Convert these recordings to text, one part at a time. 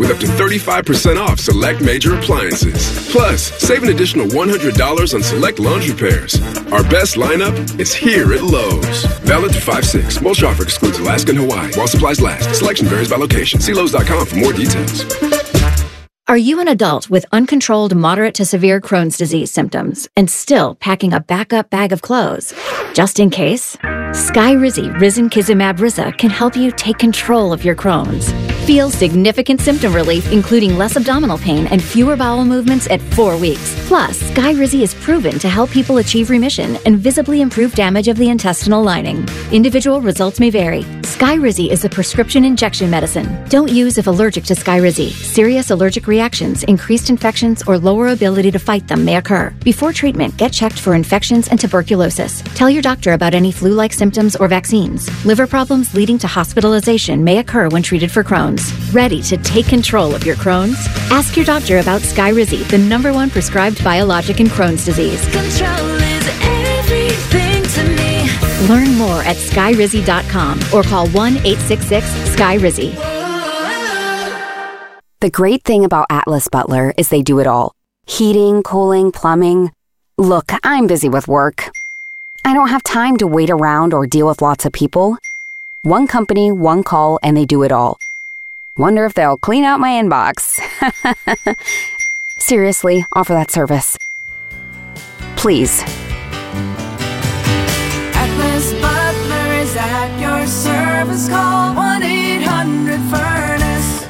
with up to 35% off select major appliances. Plus, save an additional $100 on select laundry pairs. Our best lineup is here at Lowe's. Valid through 5/6. Most offer excludes Alaska and Hawaii. While supplies last. Selection varies by location. See Lowe's.com for more details. Are you an adult with uncontrolled moderate to severe Crohn's disease symptoms and still packing a backup bag of clothes? Just in case, Skyrizi Risankizumab Riza can help you take control of your Crohn's. Feel significant symptom relief, including less abdominal pain and fewer bowel movements at 4 weeks. Plus, Skyrizi is proven to help people achieve remission and visibly improve damage of the intestinal lining. Individual results may vary. Skyrizi is a prescription injection medicine. Don't use if allergic to Skyrizi. Serious allergic reactions, increased infections, or lower ability to fight them may occur. Before treatment, get checked for infections and tuberculosis. Tell your doctor about any flu-like symptoms or vaccines. Liver problems leading to hospitalization may occur when treated for Crohn's. Ready to take control of your Crohn's? Ask your doctor about Skyrizi, the #1 prescribed biologic in Crohn's disease. Control is everything to me. Learn more at skyrizi.com or call 1-866-SKYRIZI. The great thing about Atlas Butler is they do it all. Heating, cooling, plumbing. Look, I'm busy with work. I don't have time to wait around or deal with lots of people. One company, one call, and they do it all. Wonder if they'll clean out my inbox. Seriously, offer that service. Please. Atlas Butler is at your service. Call 1-800-FURNACE.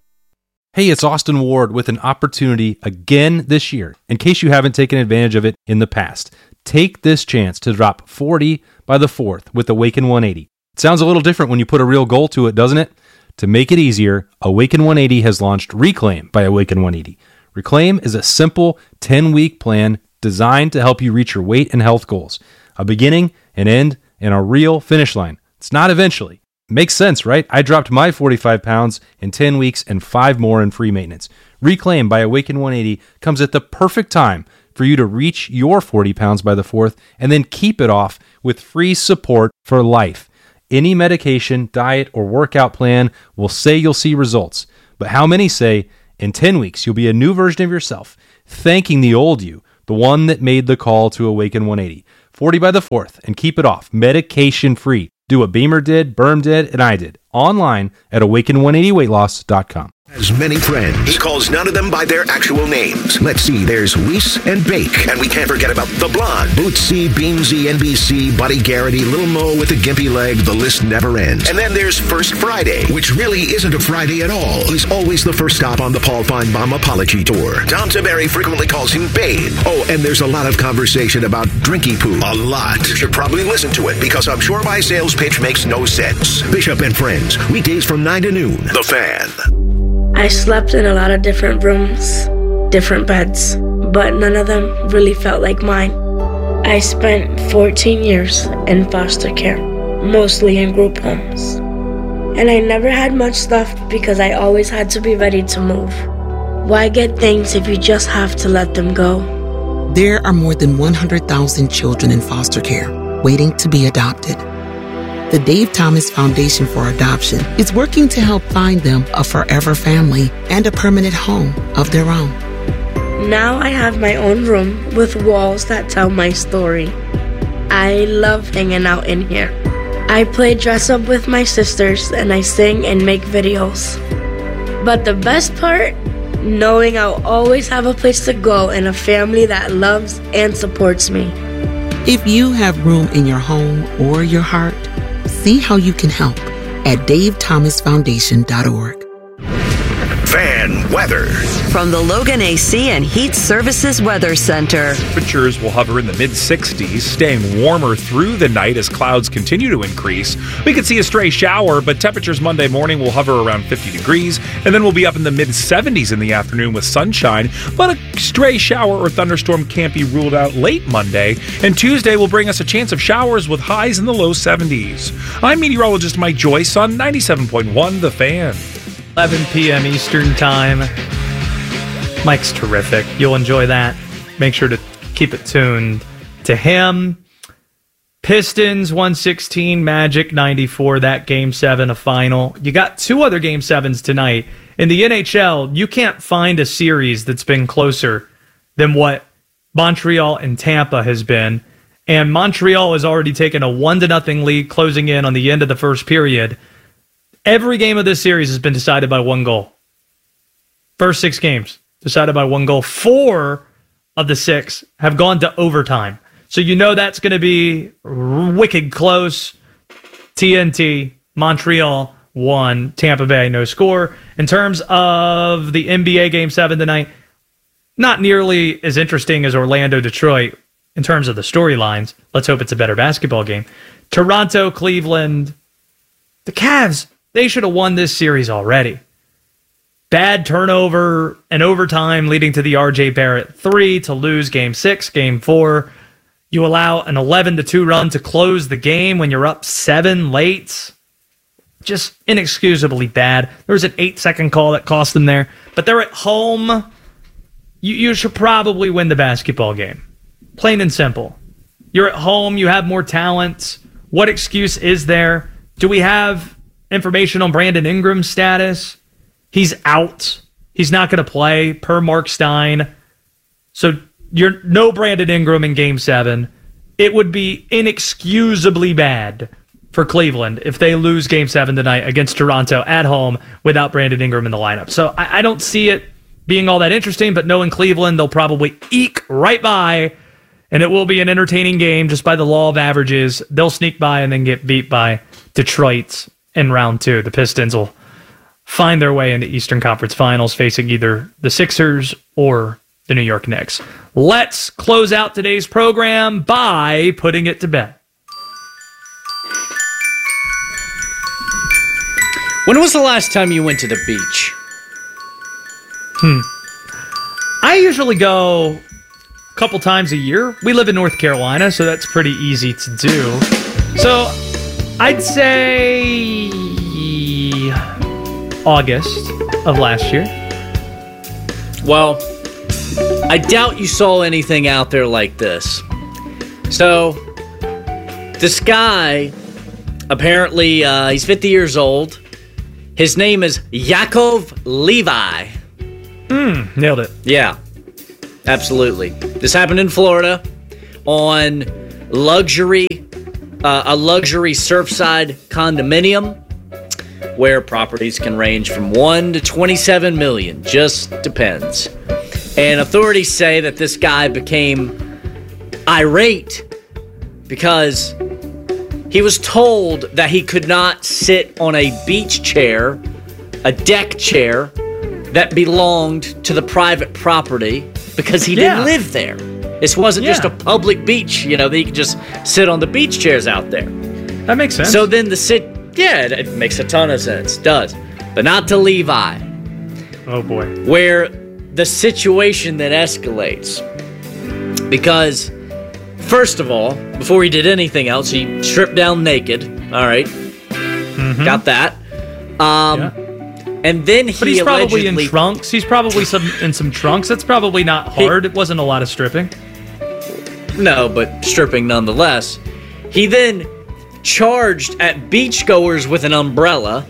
Hey, it's Austin Ward with an opportunity again this year. In case you haven't taken advantage of it in the past, take this chance to drop 40 by the 4th with Awaken 180. It sounds a little different when you put a real goal to it, doesn't it? To make it easier, Awaken 180 has launched Reclaim by Awaken 180. Reclaim is a simple 10-week plan designed to help you reach your weight and health goals. A beginning, an end, and a real finish line. It's not eventually. Makes sense, right? I dropped my 45 pounds in 10 weeks and 5 more in free maintenance. Reclaim by Awaken 180 comes at the perfect time for you to reach your 40 pounds by the 4th and then keep it off with free support for life. Any medication, diet, or workout plan will say you'll see results. But how many say, in 10 weeks, you'll be a new version of yourself, thanking the old you, the one that made the call to Awaken 180. 40 by the 4th, and keep it off, medication-free. Do what Beamer did, Berm did, and I did. Online at awaken180weightloss.com. Has many friends. He calls none of them by their actual names. Let's see, there's Weiss and Bake. And we can't forget about the blonde. Bootsy, Beamsy, NBC, Buddy Garrity, Little Mo with a gimpy leg. The list never ends. And then there's First Friday, which really isn't a Friday at all. He's always the first stop on the Paul Feinbaum apology tour. Tom Tiberi frequently calls him Babe. Oh, and there's a lot of conversation about drinky poo. A lot. You should probably listen to it, because I'm sure my sales pitch makes no sense. Bishop and Friends, weekdays from 9 to noon. The Fan. I slept in a lot of different rooms, different beds, but none of them really felt like mine. I spent 14 years in foster care, mostly in group homes. And I never had much stuff because I always had to be ready to move. Why get things if you just have to let them go? There are more than 100,000 children in foster care waiting to be adopted. The Dave Thomas Foundation for Adoption is working to help find them a forever family and a permanent home of their own. Now I have my own room with walls that tell my story. I love hanging out in here. I play dress up with my sisters and I sing and make videos. But the best part? Knowing I'll always have a place to go and a family that loves and supports me. If you have room in your home or your heart, see how you can help at davethomasfoundation.org. Fan weather. From the Logan AC and Heat Services Weather Center. Temperatures will hover in the mid-60s, staying warmer through the night as clouds continue to increase. We could see a stray shower, but temperatures Monday morning will hover around 50 degrees, and then we'll be up in the mid-70s in the afternoon with sunshine. But a stray shower or thunderstorm can't be ruled out late Monday, and Tuesday will bring us a chance of showers with highs in the low 70s. I'm meteorologist Mike Joyce on 97.1 The Fan. 11 p.m. Eastern Time. Mike's terrific. You'll enjoy that. Make sure to keep it tuned to him. Pistons 116, Magic 94, that Game 7, a final. You got 2 other Game 7s tonight. In the NHL, you can't find a series that's been closer than what Montreal and Tampa has been. And Montreal has already taken a 1-0 lead, closing in on the end of the first period. Every game of this series has been decided by 1 goal. First 6 games, decided by 1 goal. 4 of the 6 have gone to overtime. So you know that's going to be wicked close. TNT, Montreal 1, Tampa Bay no score. In terms of the NBA Game 7 tonight, not nearly as interesting as Orlando-Detroit in terms of the storylines. Let's hope it's a better basketball game. Toronto, Cleveland. The Cavs, they should have won this series already. Bad turnover and overtime leading to the RJ Barrett 3 to lose Game 6, Game 4. You allow an 11-2 run to close the game when you're up 7 late. Just inexcusably bad. There was an 8-second call that cost them there. But they're at home. You should probably win the basketball game. Plain and simple. You're at home. You have more talent. What excuse is there? Do we have information on Brandon Ingram's status? He's out. He's not going to play, per Mark Stein. So you're no Brandon Ingram in Game 7. It would be inexcusably bad for Cleveland if they lose Game 7 tonight against Toronto at home without Brandon Ingram in the lineup. So I don't see it being all that interesting, but knowing Cleveland, they'll probably eke right by, and it will be an entertaining game just by the law of averages. They'll sneak by and then get beat by Detroit in round 2. The Pistons will find their way into Eastern Conference Finals, facing either the Sixers or the New York Knicks. Let's close out today's program by putting it to bed. When was the last time you went to the beach? I usually go a couple times a year. We live in North Carolina, so that's pretty easy to do. So I'd say August of last year. Well, I doubt you saw anything out there like this. So, this guy, apparently, he's 50 years old. His name is Yaakov Levi. Nailed it. Yeah, absolutely. This happened in Florida on a luxury surfside condominium where properties can range from 1 to 27 million. Just depends. And authorities say that this guy became irate because he was told that he could not sit on a beach chair, a deck chair, that belonged to the private property because he didn't live there. This wasn't just a public beach, that you could just sit on the beach chairs out there. That makes sense. So then it makes a ton of sense, does. But not to Levi. Oh boy. Where the situation that escalates. Because, first of all, before he did anything else, he stripped down naked. All right. Got that. And then But he's probably in trunks. He's probably in some trunks. That's probably not hard. It wasn't a lot of stripping. No, but stripping nonetheless. He then charged at beachgoers with an umbrella.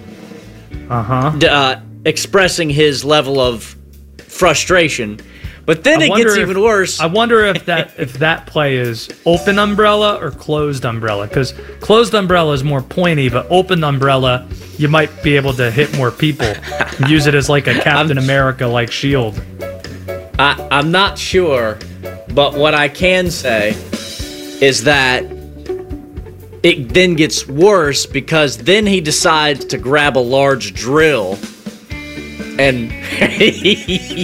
Expressing his level of frustration. But then it gets even worse. I wonder if that play is open umbrella or closed umbrella, because closed umbrella is more pointy, but open umbrella, you might be able to hit more people. Use it as like a Captain America-like shield. I'm not sure, but what I can say is that it then gets worse because then he decides to grab a large drill and he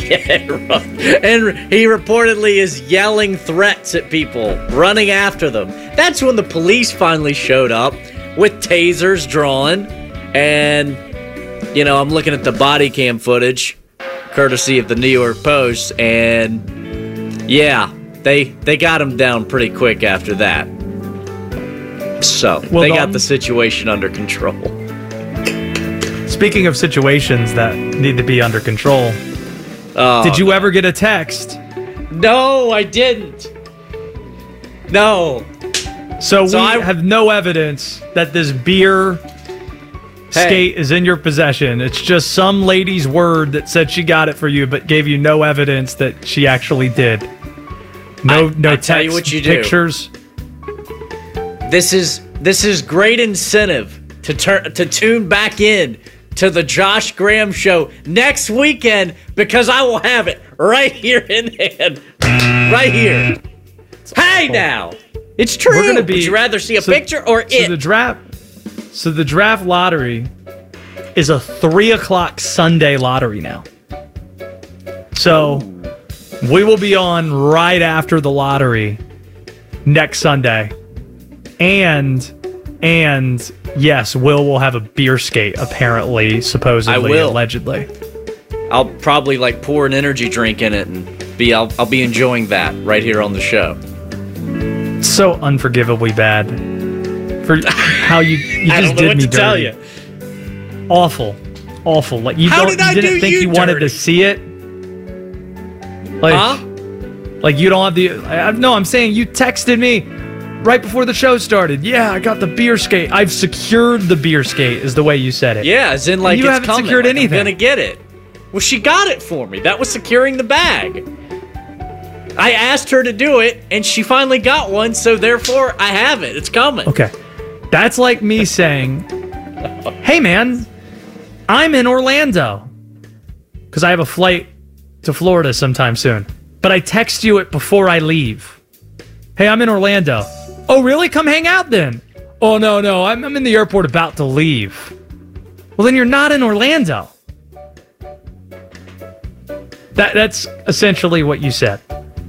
reportedly is yelling threats at people, running after them. That's when the police finally showed up with tasers drawn. And, I'm looking at the body cam footage, courtesy of the New York Post. And, yeah, they got him down pretty quick after that. So, they got the situation under control. Speaking of situations that need to be under control, did you ever get a text? No, I didn't. No. So we have no evidence that this beer skate is in your possession. It's just some lady's word that said she got it for you, but gave you no evidence that she actually did. No text, tell you what you pictures. This is great incentive to tune back in to the Josh Graham Show next weekend, because I will have it right here in hand, right here. Hey, now it's true. Would you rather see a picture or it? So the draft lottery is a 3:00 Sunday lottery now. So we will be on right after the lottery next Sunday. And yes, will have a beer skate, apparently, supposedly, allegedly. I'll probably pour an energy drink in it and I'll be enjoying that right here on the show. So unforgivably bad for how you just did me dirty. Tell you. Awful. Like you didn't think you wanted to see it. Like you don't have the. No, I'm saying you texted me right before the show started. Yeah, I got the beer skate. I've secured the beer skate, is the way you said it. Yeah, as in you haven't secured anything. I'm gonna get it. Well, she got it for me. That was securing the bag. I asked her to do it, and she finally got one, so therefore I have it. It's coming. Okay. That's like me saying, hey, man, I'm in Orlando. Because I have a flight to Florida sometime soon. But I text you it before I leave. Hey, I'm in Orlando. Oh, really? Come hang out then. Oh, no, I'm in the airport about to leave. Well, then you're not in Orlando. That's essentially what you said.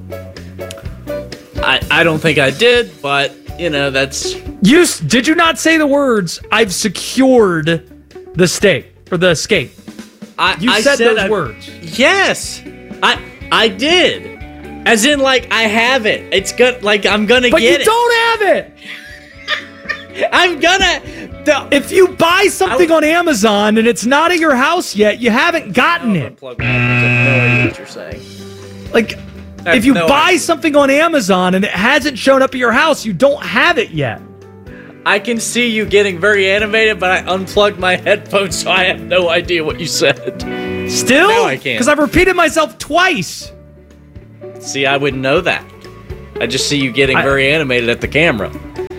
I don't think I did, but, that's... Did you not say the words, I've secured the skate? You said those words. Yes, I did. As in, I have it. It's good. I'm gonna get it. But you don't have it. I'm gonna. If you buy something on Amazon and it's not at your house yet, you haven't gotten it. I have no idea what you're saying. If you buy something on Amazon and it hasn't shown up at your house, you don't have it yet. I can see you getting very animated, but I unplugged my headphones, so I have no idea what you said. Still? No, I can't. Because I've repeated myself twice. See, I wouldn't know that. I just see you getting very animated at the camera.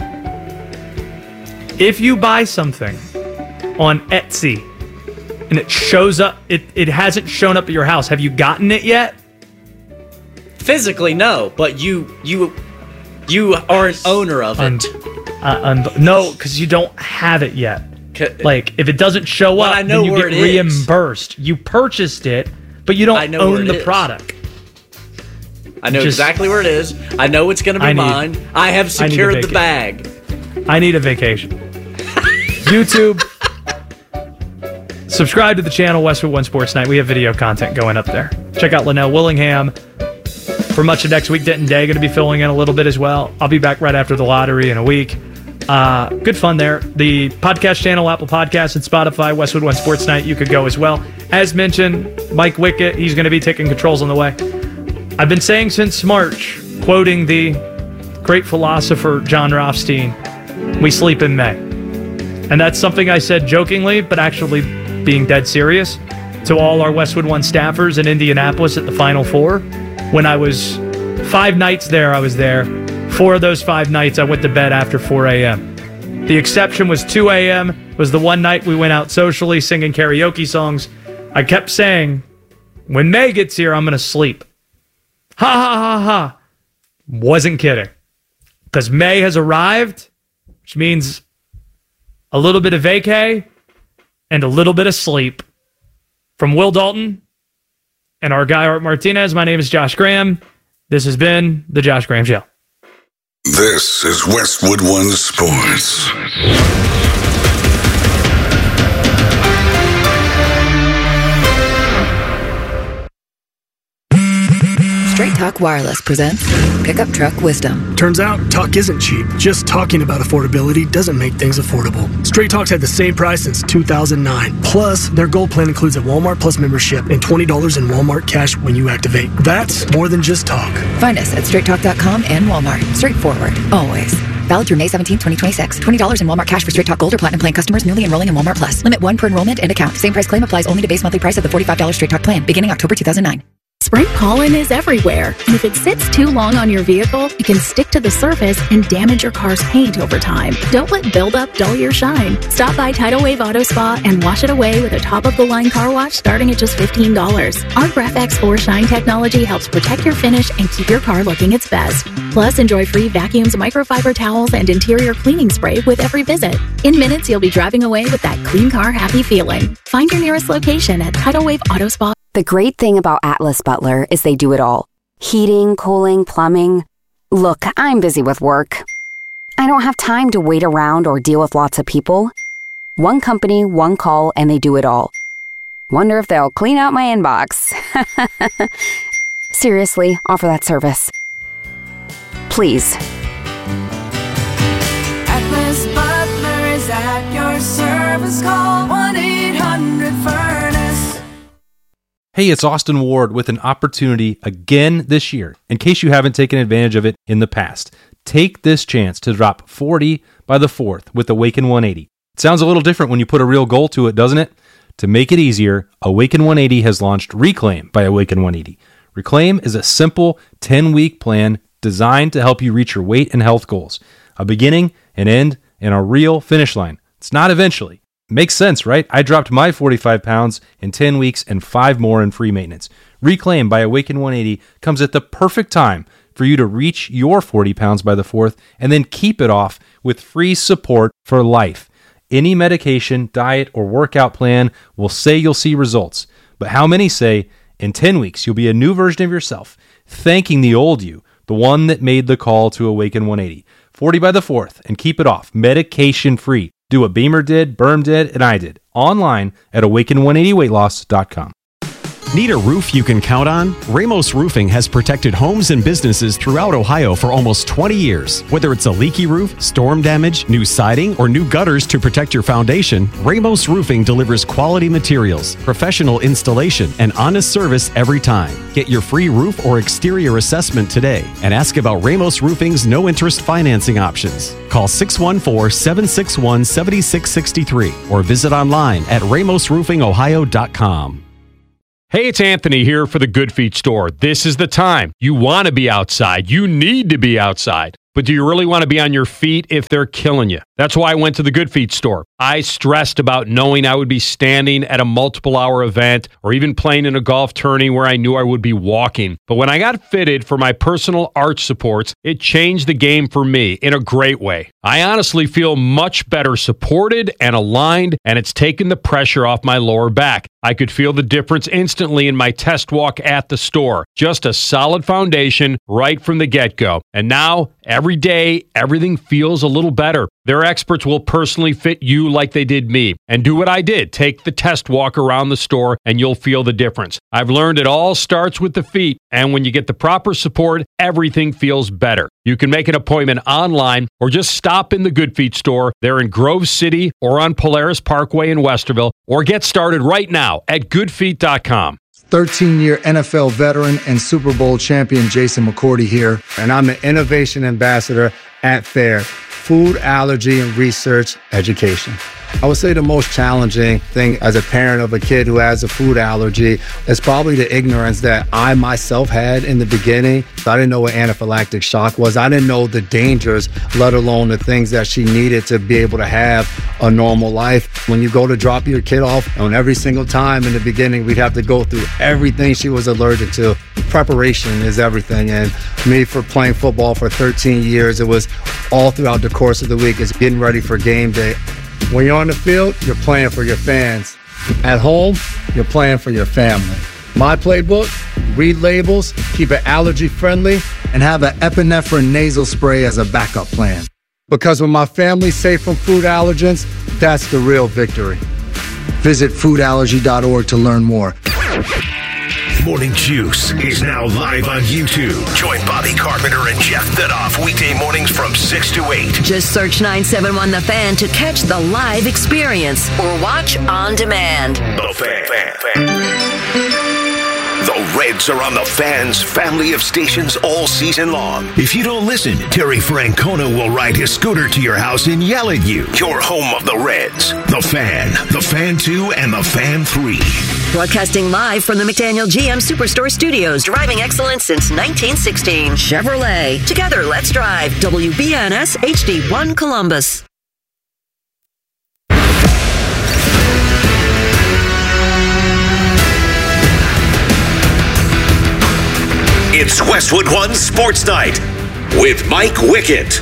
If you buy something on Etsy and it shows up, it hasn't shown up at your house, have you gotten it yet? Physically, no, but you are an owner of it. No, because you don't have it yet. If it doesn't show up, then you get reimbursed. You purchased it, but you don't own the product. I know exactly where it is. I know it's going to be mine. I have secured the bag. I need a vacation. YouTube, subscribe to the channel, Westwood One Sports Night. We have video content going up there. Check out Linnell Willingham for much of next week. Denton Day going to be filling in a little bit as well. I'll be back right after the lottery in a week. Good fun there. The podcast channel, Apple Podcasts and Spotify, Westwood One Sports Night, you could go as well. As mentioned, Mike Wickett, he's going to be taking controls on the way. I've been saying since March, quoting the great philosopher John Rothstein, we sleep in May. And that's something I said jokingly, but actually being dead serious to all our Westwood One staffers in Indianapolis at the Final Four. When I was 5 nights there, I was there. 4 of those 5 nights, I went to bed after 4 a.m. The exception was 2 a.m. It was the one night we went out socially singing karaoke songs. I kept saying, when May gets here, I'm going to sleep. Ha ha ha ha. Wasn't kidding. Because May has arrived, which means a little bit of vacay and a little bit of sleep. From Will Dalton and our guy Art Martinez, my name is Josh Graham. This has been The Josh Graham Show. This is Westwood One Sports. Straight Talk Wireless presents Pickup Truck Wisdom. Turns out, talk isn't cheap. Just talking about affordability doesn't make things affordable. Straight Talk's had the same price since 2009. Plus, their Gold Plan includes a Walmart Plus membership and $20 in Walmart cash when you activate. That's more than just talk. Find us at straighttalk.com and Walmart. Straightforward, always. Valid through May 17, 2026. $20 in Walmart cash for Straight Talk Gold or Platinum Plan customers newly enrolling in Walmart Plus. Limit 1 per enrollment and account. Same price claim applies only to base monthly price of the $45 Straight Talk plan, beginning October 2009. Spring pollen is everywhere, and if it sits too long on your vehicle, it can stick to the surface and damage your car's paint over time. Don't let buildup dull your shine. Stop by Tidal Wave Auto Spa and wash it away with a top-of-the-line car wash starting at just $15. Our GraphX 4 Shine technology helps protect your finish and keep your car looking its best. Plus, enjoy free vacuums, microfiber towels, and interior cleaning spray with every visit. In minutes, you'll be driving away with that clean car happy feeling. Find your nearest location at Tidal Wave Auto Spa. The great thing about Atlas Butler is they do it all. Heating, cooling, plumbing. Look, I'm busy with work. I don't have time to wait around or deal with lots of people. One company, one call, and they do it all. Wonder if they'll clean out my inbox. Seriously, offer that service. Please. Atlas Butler is at your service. Call 1-800-FURNACE. Hey, it's Austin Ward with an opportunity again this year. In case you haven't taken advantage of it in the past, take this chance to drop 40 by the 4th with Awaken 180. It sounds a little different when you put a real goal to it, doesn't it? To make it easier, Awaken 180 has launched Reclaim by Awaken 180. Reclaim is a simple 10-week plan designed to help you reach your weight and health goals. A beginning, an end, and a real finish line. It's not eventually. Makes sense, right? I dropped my 45 pounds in 10 weeks and 5 more in free maintenance. Reclaim by Awaken 180 comes at the perfect time for you to reach your 40 pounds by the 4th and then keep it off with free support for life. Any medication, diet, or workout plan will say you'll see results. But how many say, in 10 weeks, you'll be a new version of yourself, thanking the old you, the one that made the call to Awaken 180. 40 by the 4th and keep it off, medication-free. Do what Beamer did, Berm did, and I did. Online at awaken180weightloss.com. Need a roof you can count on? Ramos Roofing has protected homes and businesses throughout Ohio for almost 20 years. Whether it's a leaky roof, storm damage, new siding, or new gutters to protect your foundation, Ramos Roofing delivers quality materials, professional installation, and honest service every time. Get your free roof or exterior assessment today and ask about Ramos Roofing's no-interest financing options. Call 614-761-7663 or visit online at ramosroofingohio.com. Hey, it's Anthony here for the Good Feet store. This is the time. You want to be outside. You need to be outside. But do you really want to be on your feet if they're killing you? That's why I went to the Good Feet store. I stressed about knowing I would be standing at a multiple-hour event or even playing in a golf tourney where I knew I would be walking. But when I got fitted for my personal arch supports, it changed the game for me in a great way. I honestly feel much better supported and aligned, and it's taken the pressure off my lower back. I could feel the difference instantly in my test walk at the store. Just a solid foundation right from the get-go. And now, every day, everything feels a little better. Their experts will personally fit you like they did me. And do what I did. Take the test walk around the store and you'll feel the difference. I've learned it all starts with the feet. And when you get the proper support, everything feels better. You can make an appointment online or just stop in the Good Feet store. They're in Grove City or on Polaris Parkway in Westerville. Or get started right now at goodfeet.com. 13-year NFL veteran and Super Bowl champion Jason McCourty here, and I'm an innovation ambassador at FAIR, Food Allergy and Research Education. I would say the most challenging thing as a parent of a kid who has a food allergy is probably the ignorance that I myself had in the beginning. I didn't know what anaphylactic shock was. I didn't know the dangers, let alone the things that she needed to be able to have a normal life. When you go to drop your kid off, and every single time in the beginning, we'd have to go through everything she was allergic to. Preparation is everything. And me, for playing football for 13 years, it was all throughout the course of the week. It's getting ready for game day. When you're on the field, you're playing for your fans. At home, you're playing for your family. My playbook, read labels, keep it allergy friendly, and have an epinephrine nasal spray as a backup plan. Because when my family's safe from food allergens, that's the real victory. Visit foodallergy.org to learn more. Morning Juice is now live on YouTube. Join Bobby Carpenter and Jeff Thidoff weekday mornings from 6 to 8. Just search 971 The Fan to catch the live experience or watch on demand. The Fan. The Reds are on the Fan's family of stations all season long. If you don't listen, Terry Francona will ride his scooter to your house and yell at you. You're home of the Reds, the Fan 2, and the Fan 3. Broadcasting live from the McDaniel GM Superstore Studios, driving excellence since 1916. Chevrolet. Together, let's drive. WBNS HD1 Columbus. It's Westwood One Sports Night with Mike Wickett.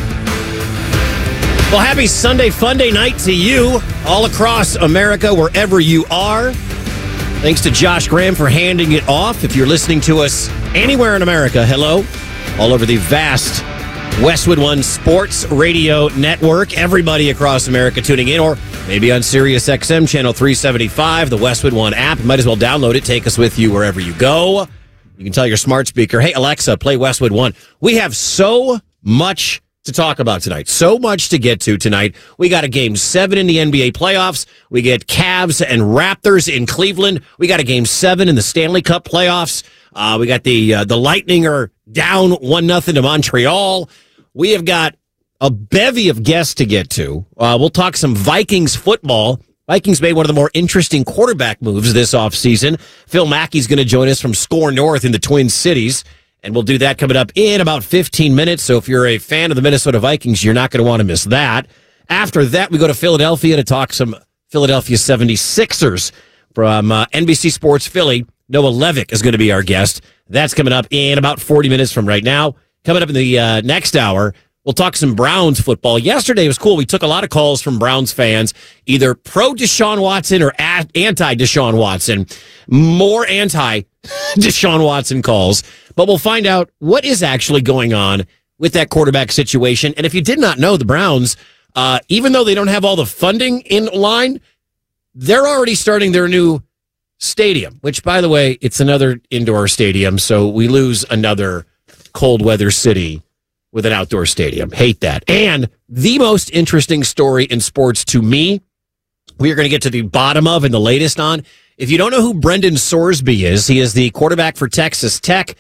Well, happy Sunday Funday night to you all across America, wherever you are. Thanks to Josh Graham for handing it off. If you're listening to us anywhere in America, hello. All over the vast Westwood One Sports Radio Network. Everybody across America tuning in, or maybe on Sirius XM Channel 375, the Westwood One app. You might as well download it. Take us with you wherever you go. You can tell your smart speaker, hey, Alexa, play Westwood One. We have so much to talk about tonight. So much to get to tonight. We got a Game 7 in the NBA playoffs. We get Cavs and Raptors in Cleveland. We got a Game 7 in the Stanley Cup playoffs. We got the Lightning are down 1-0 to Montreal. We have got a bevy of guests to get to. We'll talk some Vikings football. Vikings made one of the more interesting quarterback moves this offseason. Phil Mackey's going to join us from Score North in the Twin Cities, and we'll do that coming up in about 15 minutes. So if you're a fan of the Minnesota Vikings, you're not going to want to miss that. After that, we go to Philadelphia to talk some Philadelphia 76ers from NBC Sports Philly. Noah Levick is going to be our guest. That's coming up in about 40 minutes from right now. Coming up in the next hour, we'll talk some Browns football. Yesterday was cool. We took a lot of calls from Browns fans, either pro Deshaun Watson or anti Deshaun Watson. More anti Deshaun Watson calls. But we'll find out what is actually going on with that quarterback situation. And if you did not know, the Browns, even though they don't have all the funding in line, they're already starting their new stadium, which, by the way, it's another indoor stadium. So we lose another cold weather city with an outdoor stadium. Hate that. And the most interesting story in sports to me, we are going to get to the bottom of and the latest on. If you don't know who Brendan Sorsby is, he is the quarterback for Texas Tech.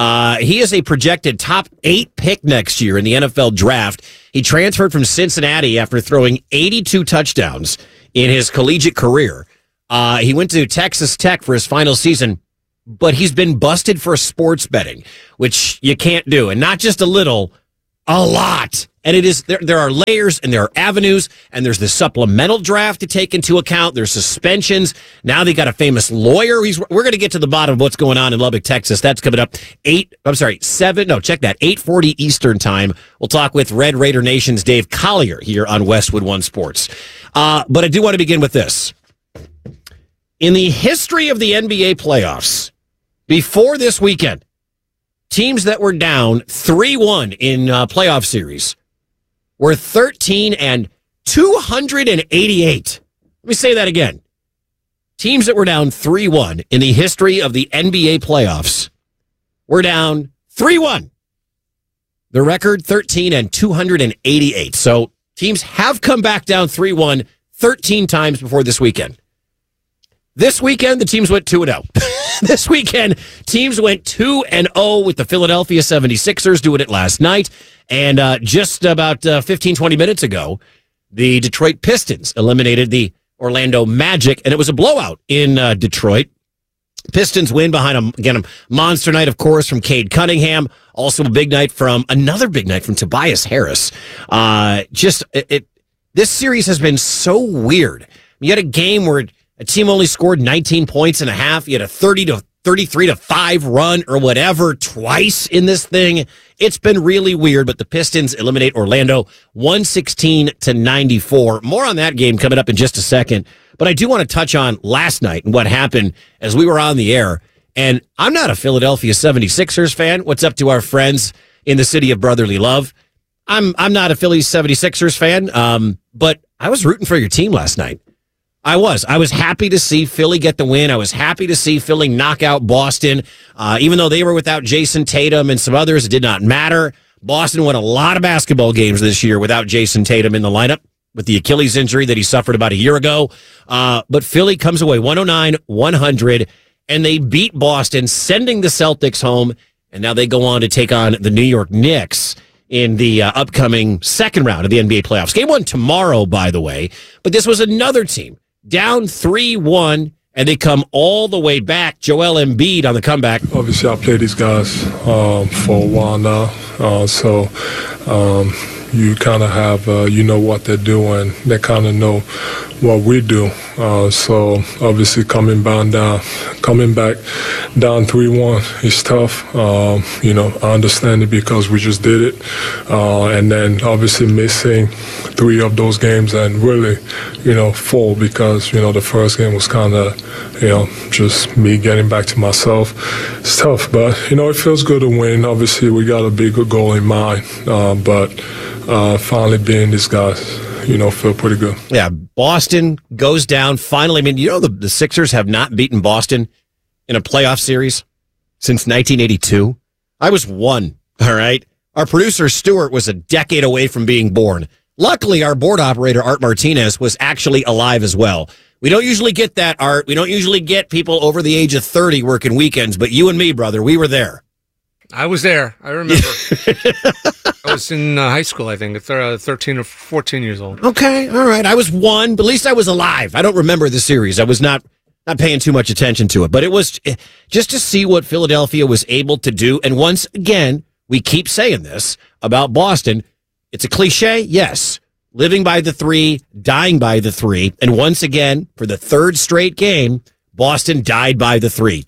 He is a projected top 8 pick next year in the NFL draft. He transferred from Cincinnati after throwing 82 touchdowns in his collegiate career. He went to Texas Tech for his final season, but he's been busted for sports betting, which you can't do. And not just a little, a lot. And it is there are layers and there are avenues, and there's the supplemental draft to take into account. There's suspensions. Now they got a famous lawyer. We're going to get to the bottom of what's going on in Lubbock, Texas. That's coming up 8:40 Eastern time. We'll talk with Red Raider Nation's Dave Collier here on Westwood One Sports. But I do want to begin with this. In the history of the NBA playoffs, before this weekend, teams that were down 3-1 in playoff series were 13 and 288. Let me say that again. Teams that were down 3-1 in the history of the NBA playoffs were down 3-1. The record 13 and 288. So teams have come back down 3-1 13 times before this weekend. This weekend, the teams went 2-0. This weekend, teams went 2-0 with the Philadelphia 76ers doing it last night. And just about 15, 20 minutes ago, the Detroit Pistons eliminated the Orlando Magic, and it was a blowout in Detroit. Pistons win behind a monster night, of course, from Cade Cunningham. Also another big night from Tobias Harris. This series has been so weird. You had a game where a team only scored 19 points and a half. You had a 33-5 run or whatever twice in this thing. It's been really weird, but the Pistons eliminate Orlando 116-94. More on that game coming up in just a second. But I do want to touch on last night and what happened as we were on the air. And I'm not a Philadelphia 76ers fan. What's up to our friends in the city of brotherly love? I'm not a Philly 76ers fan, but I was rooting for your team last night. I was happy to see Philly get the win. I was happy to see Philly knock out Boston. Even though they were without Jason Tatum and some others, it did not matter. Boston won a lot of basketball games this year without Jason Tatum in the lineup with the Achilles injury that he suffered about a year ago. But Philly comes away 109-100. and they beat Boston, sending the Celtics home, and now they go on to take on the New York Knicks in the upcoming second round of the NBA playoffs. Game 1 tomorrow, by the way, but this was another team down 3-1, and they come all the way back. Joel Embiid on the comeback. Obviously, I played these guys for a while now, so you kind of have, you know what they're doing. They kind of know what we do. So obviously coming back down 3-1 is tough. You know, I understand it because we just did it. And then obviously missing 3 of those games and really, you know, 4 because, you know, the first game was kind of, you know, just me getting back to myself. It's tough, but, you know, it feels good to win. Obviously, we got a big goal in mind, but finally being these guys, you know, feel pretty good. Yeah, Boston goes down finally. I mean, you know, the Sixers have not beaten Boston in a playoff series since 1982. I was 1, all right? Our producer, Stuart, was a decade away from being born. Luckily, our board operator, Art Martinez, was actually alive as well. We don't usually get that, Art. We don't usually get people over the age of 30 working weekends, but you and me, brother, we were there. I was there. I remember. I was in high school, I think, 13 or 14 years old. Okay, all right. I was 1, but at least I was alive. I don't remember the series. I was not paying too much attention to it. But it was just to see what Philadelphia was able to do. And once again, we keep saying this about Boston. It's a cliche, yes. Living by the 3, dying by the 3. And once again, for the 3rd straight game, Boston died by the 3.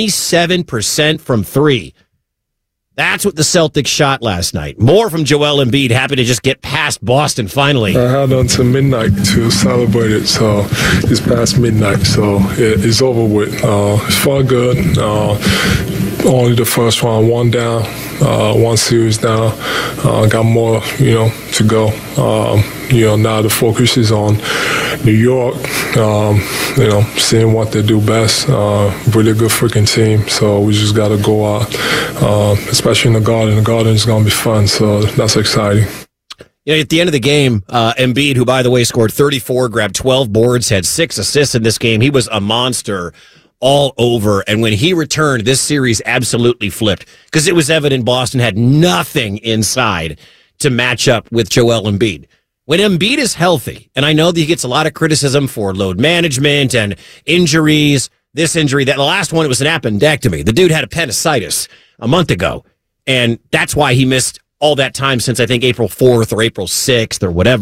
27% from 3. That's what the Celtics shot last night. More from Joel Embiid, happy to just get past Boston finally. I had until midnight to celebrate it, so it's past midnight, so it's over with. It's felt good. Only the first round, 1 down, 1 series down. Got more, you know, to go. You know, now the focus is on New York, you know, seeing what they do best. Really good freaking team, so we just got to go out, especially in the Garden. The Garden is going to be fun, so that's exciting. You know, at the end of the game, Embiid, who, by the way, scored 34, grabbed 12 boards, had 6 assists in this game. He was a monster all over. And when he returned, this series absolutely flipped because it was evident Boston had nothing inside to match up with Joel Embiid. When Embiid is healthy, and I know that he gets a lot of criticism for load management and injuries, this injury, that the last one, it was an appendectomy. The dude had appendicitis a month ago, and that's why he missed all that time since, I think, April 4th or April 6th or whatever.